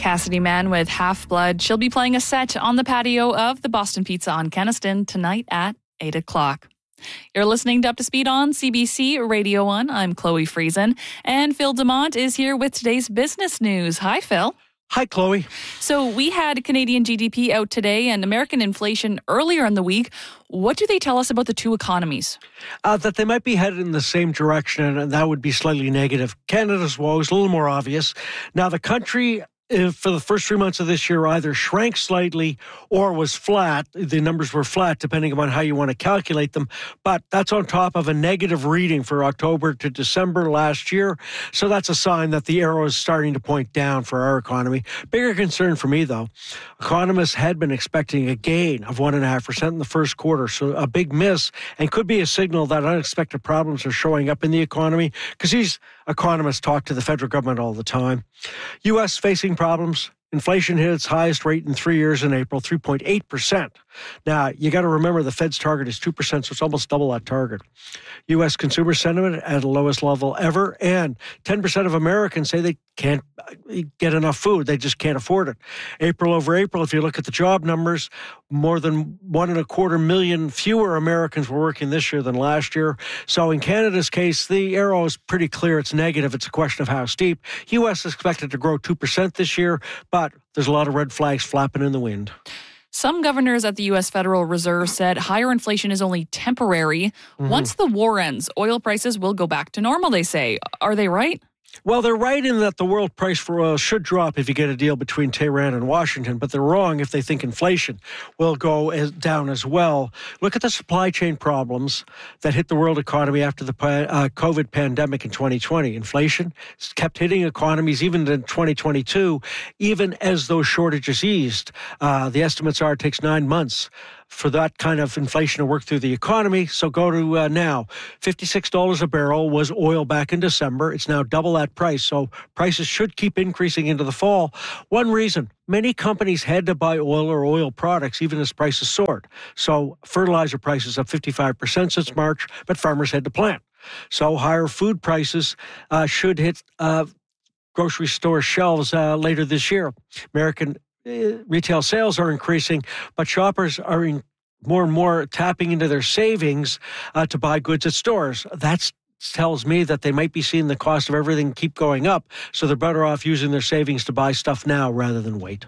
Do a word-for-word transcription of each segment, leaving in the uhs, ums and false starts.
Cassidy Mann with Half Blood. She'll be playing a set on the patio of the Boston Pizza on Kenaston tonight at eight o'clock. You're listening to Up to Speed on C B C Radio one. I'm Chloe Friesen, and Phil Demont is here with today's business news. Hi, Phil. Hi, Chloe. So we had Canadian G D P out today and American inflation earlier in the week. What do they tell us about the two economies? Uh, that they might be headed in the same direction, and that would be slightly negative. Canada's woe is a little more obvious. Now, the country, if for the first three months of this year, either shrank slightly or was flat. The numbers were flat, depending upon how you want to calculate them. But that's on top of a negative reading for October to December last year. So that's a sign that the arrow is starting to point down for our economy. Bigger concern for me, though, economists had been expecting a gain of one point five percent in the first quarter. So a big miss, and could be a signal that unexpected problems are showing up in the economy, because these economists talk to the federal government all the time. U S facing problems. Inflation hit its highest rate in three years in April, three point eight percent. Now, you got to remember the Fed's target is two percent, so it's almost double that target. U S consumer sentiment at the lowest level ever, and ten percent of Americans say they can't get enough food. They just can't afford it. April over April, if you look at the job numbers, more than one and a quarter million fewer Americans were working this year than last year. So in Canada's case, the arrow is pretty clear. It's negative. It's a question of how steep. U S is expected to grow two percent this year, but there's a lot of red flags flapping in the wind. Some governors at the U S Federal Reserve said higher inflation is only temporary. Mm-hmm. Once the war ends, oil prices will go back to normal, they say. Are they right? Well, they're right in that the world price for oil should drop if you get a deal between Tehran and Washington, but they're wrong if they think inflation will go as, down as well. Look at the supply chain problems that hit the world economy after the uh, COVID pandemic in twenty twenty. Inflation kept hitting economies even in twenty twenty-two, even as those shortages eased. Uh, the estimates are it takes nine months for that kind of inflation to work through the economy. So go to uh, now. fifty-six dollars a barrel was oil back in December. It's now double that price. So prices should keep increasing into the fall. One reason, many companies had to buy oil or oil products even as prices soared. So fertilizer prices up fifty-five percent since March, but farmers had to plant. So higher food prices uh, should hit uh, grocery store shelves uh, later this year. American retail sales are increasing, but shoppers are in more and more tapping into their savings uh, to buy goods at stores. That tells me that they might be seeing the cost of everything keep going up, so they're better off using their savings to buy stuff now rather than wait.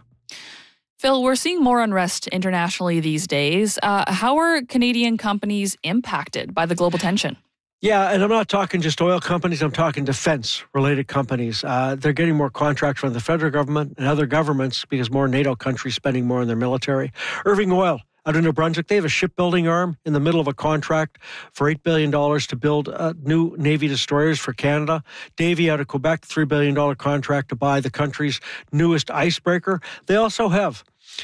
Phil, we're seeing more unrest internationally these days. Uh, how are Canadian companies impacted by the global tension? Yeah, and I'm not talking just oil companies. I'm talking defense-related companies. Uh, they're getting more contracts from the federal government and other governments because more NATO countries spending more on their military. Irving Oil out of New Brunswick, they have a shipbuilding arm in the middle of a contract for eight billion dollars to build uh, new Navy destroyers for Canada. Davy out of Quebec, three billion dollars contract to buy the country's newest icebreaker. They also have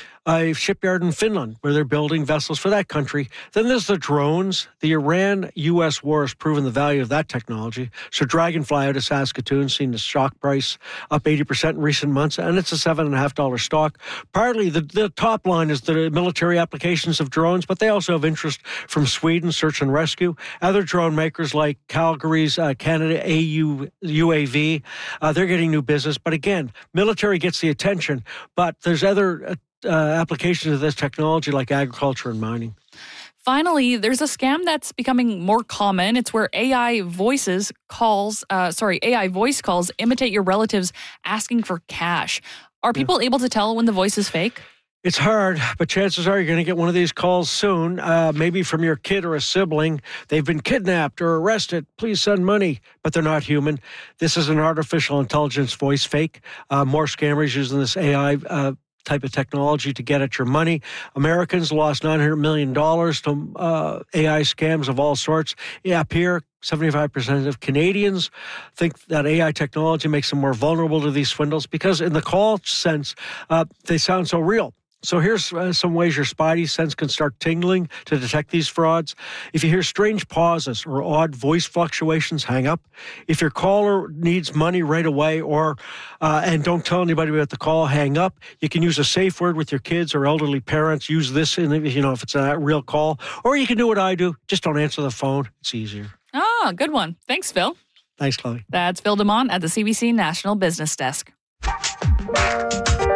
a shipyard in Finland where they're building vessels for that country. Then there's the drones. The Iran-U S war has proven the value of that technology. So Dragonfly out of Saskatoon seen the stock price up eighty percent in recent months, and it's a seven point five dollars stock. Partly, the, the top line is the military applications of drones, but they also have interest from Sweden, search and rescue. Other drone makers like Calgary's uh, Canada A U U A V, uh, they're getting new business. But again, military gets the attention, but there's other uh, Uh, applications of this technology like agriculture and mining. Finally, there's a scam that's becoming more common. It's where A I voices calls, uh, sorry, A I voice calls imitate your relatives asking for cash. Are people yeah. able to tell when the voice is fake? It's hard, but chances are you're going to get one of these calls soon, uh, maybe from your kid or a sibling. They've been kidnapped or arrested. Please send money, but they're not human. This is an artificial intelligence voice fake. Uh, more scammers using this A I uh, type of technology to get at your money. Americans lost nine hundred million dollars to uh, A I scams of all sorts. Yeah, up here, seventy-five percent of Canadians think that A I technology makes them more vulnerable to these swindles because in the call sense, uh, they sound so real. So here's uh, some ways your spidey sense can start tingling to detect these frauds. If you hear strange pauses or odd voice fluctuations, hang up. If your caller needs money right away or uh, and don't tell anybody about the call, hang up. You can use a safe word with your kids or elderly parents. Use this in, you know, if it's a real call. Or you can do what I do. Just don't answer the phone. It's easier. Ah, good one. Thanks, Phil. Thanks, Chloe. That's Phil Demont at the C B C National Business Desk.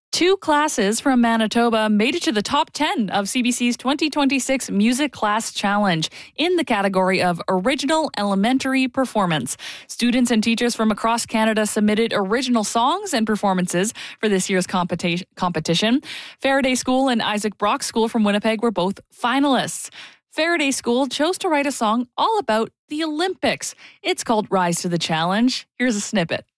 Two classes from Manitoba made it to the top ten of C B C's twenty twenty-six Music Class Challenge in the category of Original Elementary Performance. Students and teachers from across Canada submitted original songs and performances for this year's competi- competition. Faraday School and Isaac Brock School from Winnipeg were both finalists. Faraday School chose to write a song all about the Olympics. It's called Rise to the Challenge. Here's a snippet.